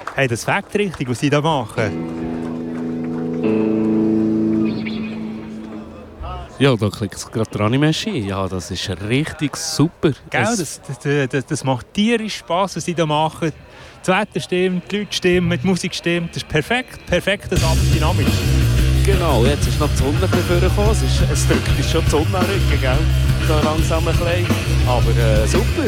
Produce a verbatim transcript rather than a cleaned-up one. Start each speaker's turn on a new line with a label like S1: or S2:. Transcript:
S1: Hey, das fängt richtig, was sie da machen.
S2: Ja, da klickt es gerade dran im Maschine. Ja, das ist richtig super.
S1: Gell, das, das, das, das macht tierisch Spass, was sie da machen. Das Wetter stimmt, die Leute stimmen, die Musik stimmt. Das ist perfekt, perfektes Abenddynamik.
S2: Genau, jetzt ist noch die Sonne vorgekommen. Es, ist, es drückt uns schon die Sonne an den Rücken, gell? So langsam ein bisschen. Aber äh, super.